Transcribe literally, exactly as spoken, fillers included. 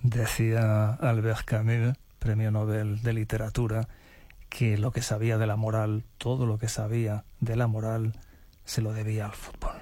Decía Albert Camus, premio Nobel de Literatura, que lo que sabía de la moral, todo lo que sabía de la moral, se lo debía al fútbol.